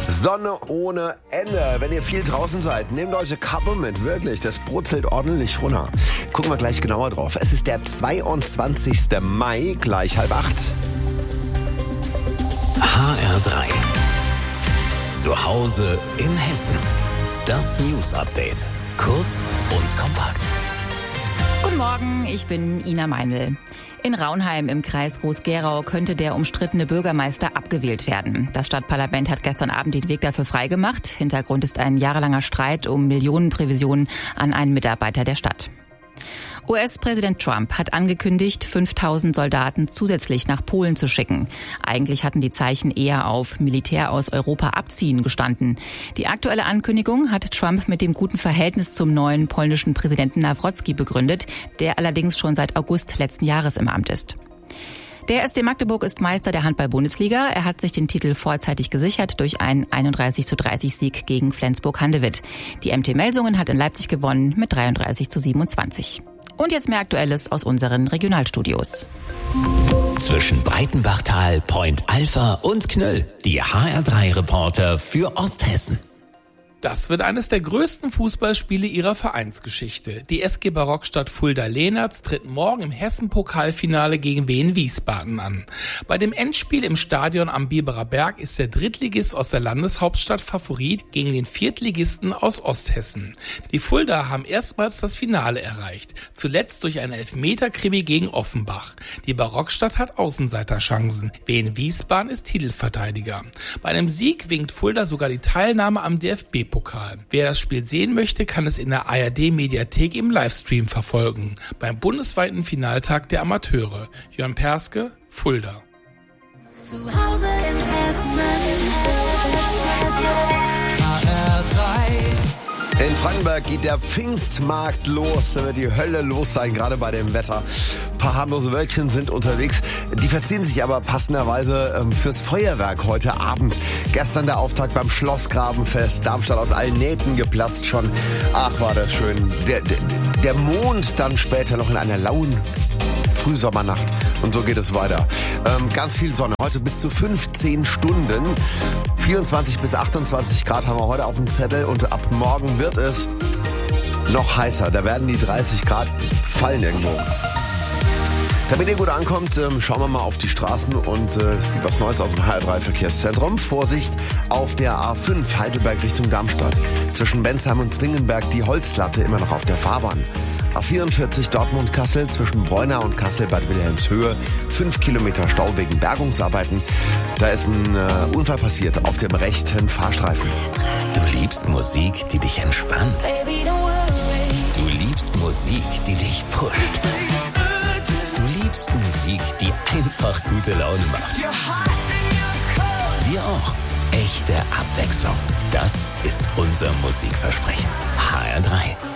Sonne ohne Ende. Wenn ihr viel draußen seid, nehmt euch eine Kappe mit. Wirklich, das brutzelt ordentlich runter. Gucken wir gleich genauer drauf. Es ist der 22. Mai, gleich 7:30. HR3. Zu Hause in Hessen. Das News Update. Kurz und kompakt. Guten Morgen, ich bin Ina Meinl. In Raunheim im Kreis Groß-Gerau könnte der umstrittene Bürgermeister abgewählt werden. Das Stadtparlament hat gestern Abend den Weg dafür freigemacht. Hintergrund ist ein jahrelanger Streit um Millionenprovisionen an einen Mitarbeiter der Stadt. US-Präsident Trump hat angekündigt, 5000 Soldaten zusätzlich nach Polen zu schicken. Eigentlich hatten die Zeichen eher auf Militär aus Europa abziehen gestanden. Die aktuelle Ankündigung hat Trump mit dem guten Verhältnis zum neuen polnischen Präsidenten Nawrocki begründet, der allerdings schon seit August letzten Jahres im Amt ist. Der SC Magdeburg ist Meister der Handball-Bundesliga. Er hat sich den Titel vorzeitig gesichert durch einen 31:30 Sieg gegen Flensburg-Handewitt. Die MT Melsungen hat in Leipzig gewonnen mit 33:27. Und jetzt mehr Aktuelles aus unseren Regionalstudios. Zwischen Breitenbachtal, Point Alpha und Knöll. Die HR3-Reporter für Osthessen. Das wird eines der größten Fußballspiele ihrer Vereinsgeschichte. Die SG Barockstadt Fulda-Lehnertz tritt morgen im Hessen-Pokalfinale gegen Wien Wiesbaden an. Bei dem Endspiel im Stadion am Biberer Berg ist der Drittligist aus der Landeshauptstadt Favorit gegen den Viertligisten aus Osthessen. Die Fulda haben erstmals das Finale erreicht, zuletzt durch einen Elfmeter-Krimi gegen Offenbach. Die Barockstadt hat Außenseiterchancen. Wien Wiesbaden ist Titelverteidiger. Bei einem Sieg winkt Fulda sogar die Teilnahme am DFB-Pokal. Wer das Spiel sehen möchte, kann es in der ARD-Mediathek im Livestream verfolgen. Beim bundesweiten Finaltag der Amateure. Jörn Perske, Fulda. Zu Hause in Hessen. In Frankenberg geht der Pfingstmarkt los. Da wird die Hölle los sein, gerade bei dem Wetter. Ein paar harmlose Wölkchen sind unterwegs. Die verziehen sich aber passenderweise fürs Feuerwerk heute Abend. Gestern der Auftakt beim Schlossgrabenfest. Darmstadt aus allen Nähten geplatzt schon. Ach, war das schön. Der Mond dann später noch in einer lauen Frühsommernacht. Und so geht es weiter. Ganz viel Sonne. Heute bis zu 15 Stunden. 24 bis 28 Grad haben wir heute auf dem Zettel und ab morgen wird es noch heißer. Da werden die 30 Grad fallen irgendwo. Damit ihr gut ankommt, schauen wir mal auf die Straßen und es gibt was Neues aus dem HR3-Verkehrszentrum. Vorsicht auf der A5 Heidelberg Richtung Darmstadt. Zwischen Bensheim und Zwingenberg die Holzlatte immer noch auf der Fahrbahn. A44 Dortmund-Kassel zwischen Breunau und Kassel bei Wilhelmshöhe. 5 Kilometer Stau wegen Bergungsarbeiten. Da ist ein Unfall passiert auf dem rechten Fahrstreifen. Du liebst Musik, die dich entspannt. Du liebst Musik, die dich pusht. Du liebst Musik, die einfach gute Laune macht. Wir auch. Echte Abwechslung. Das ist unser Musikversprechen. HR3.